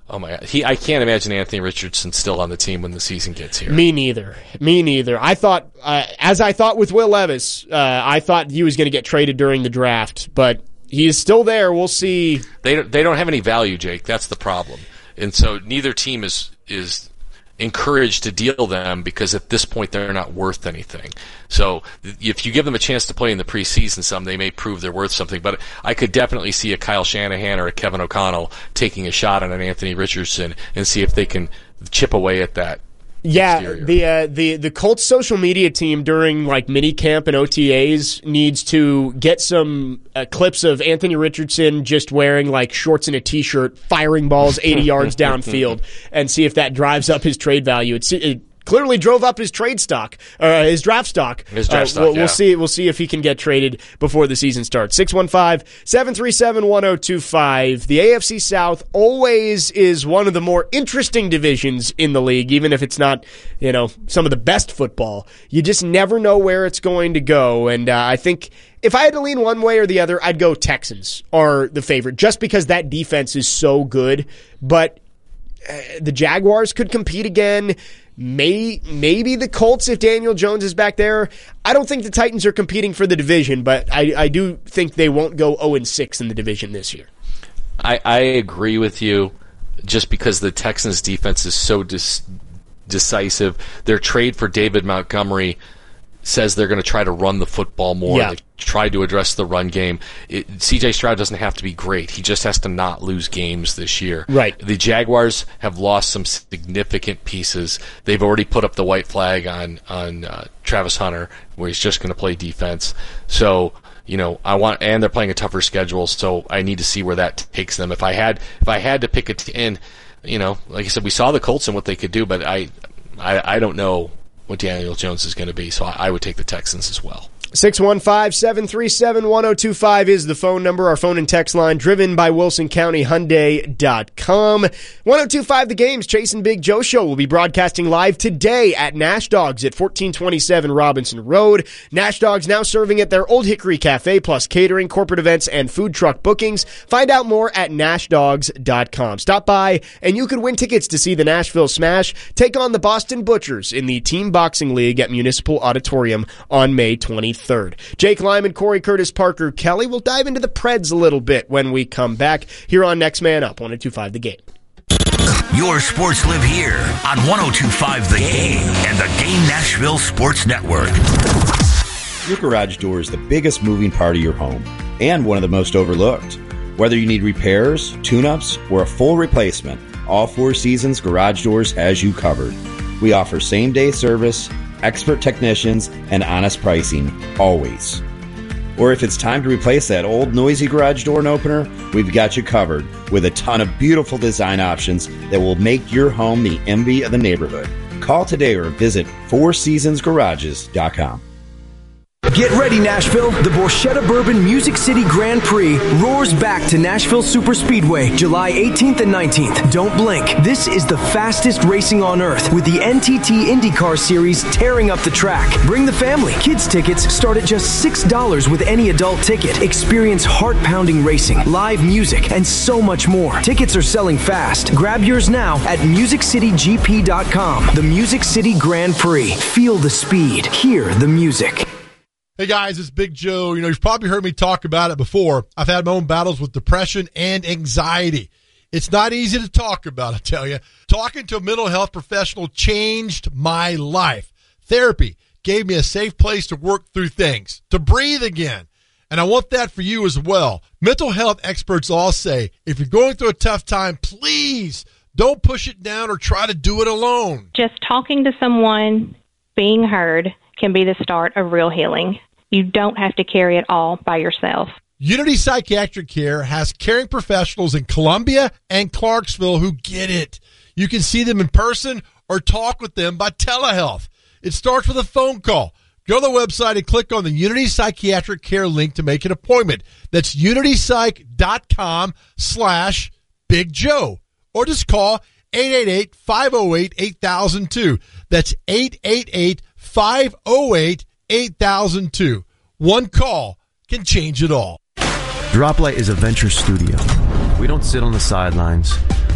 Oh my God, I can't imagine Anthony Richardson still on the team when the season gets here. Me neither. I thought, as I thought with Will Levis, I thought he was going to get traded during the draft, but he is still there. We'll see. They don't have any value, Jake. That's the problem, and so neither team is encouraged to deal them because at this point they're not worth anything. So if you give them a chance to play in the preseason they may prove they're worth something. But I could definitely see a Kyle Shanahan or a Kevin O'Connell taking a shot on an Anthony Richardson and see if they can chip away at that. Yeah, exterior. the Colts social media team during like mini camp and OTAs needs to get some clips of Anthony Richardson just wearing like shorts and a t-shirt, firing balls 80 yards downfield, and see if that drives up his trade value. It clearly drove up his trade stock, his draft stock. We'll see if he can get traded before the season starts. 615-737-1025. The AFC South always is one of the more interesting divisions in the league, even if it's not, some of the best football. You just never know where it's going to go, and I think if I had to lean one way or the other, I'd go Texans are the favorite, just because that defense is so good. But the Jaguars could compete again. Maybe the Colts if Daniel Jones is back there. I don't think the Titans are competing for the division, but I do think they won't go 0-6 in the division this year. I agree with you just because the Texans' defense is so decisive. Their trade for David Montgomery says they're going to try to run the football more. Yeah. They try to address the run game. C.J. Stroud doesn't have to be great. He just has to not lose games this year. Right. The Jaguars have lost some significant pieces. They've already put up the white flag on Travis Hunter, where he's just going to play defense. So, and they're playing a tougher schedule, so I need to see where that takes them. If I had to pick like I said, we saw the Colts and what they could do, but I don't know what Daniel Jones is going to be, so I would take the Texans as well. 615-737-1025 is the phone number, our phone and text line, driven by WilsonCountyHyundai.com. 1025 The Game's Chase and Big Joe Show will be broadcasting live today at Nash Dogs at 1427 Robinson Road. Nash Dogs now serving at their Old Hickory Cafe, plus catering, corporate events, and food truck bookings. Find out more at NashDogs.com. Stop by, and you could win tickets to see the Nashville Smash take on the Boston Butchers in the Team Boxing League at Municipal Auditorium on May 23rd. Jake Lyman, Corey Curtis, Parker Kelly. We'll dive into the Preds a little bit when we come back here on Next Man Up, 1025 The Game. Your sports live here on 1025 The Game and the Game Nashville Sports Network. Your garage door is the biggest moving part of your home and one of the most overlooked. Whether you need repairs, tune-ups, or a full replacement, All Four Seasons Garage Doors has you covered. We offer same-day service, expert technicians, and honest pricing, always. Or if it's time to replace that old noisy garage door opener, we've got you covered with a ton of beautiful design options that will make your home the envy of the neighborhood. Call today or visit FourSeasonsGarages.com. Get ready, Nashville. The Borchetta Bourbon Music City Grand Prix roars back to Nashville Superspeedway, July 18th and 19th. Don't blink. This is the fastest racing on earth, with the NTT IndyCar Series tearing up the track. Bring the family. Kids tickets start at just $6 with any adult ticket. Experience heart-pounding racing, live music, and so much more. Tickets are selling fast. Grab yours now at MusicCityGP.com. The Music City Grand Prix. Feel the speed. Hear the music. Hey guys, it's Big Joe. You've probably heard me talk about it before. I've had my own battles with depression and anxiety. It's not easy to talk about, I tell you. Talking to a mental health professional changed my life. Therapy gave me a safe place to work through things, to breathe again. And I want that for you as well. Mental health experts all say, if you're going through a tough time, please don't push it down or try to do it alone. Just talking to someone, being heard, can be the start of real healing. You don't have to carry it all by yourself. Unity Psychiatric Care has caring professionals in Columbia and Clarksville who get it. You can see them in person or talk with them by telehealth. It starts with a phone call. Go to the website and click on the Unity Psychiatric Care link to make an appointment. That's unitypsych.com/Big Joe. Or just call 888-508-8002. That's 888-508-8002. One call can change it all. Droplight is a venture studio. We don't sit on the sidelines.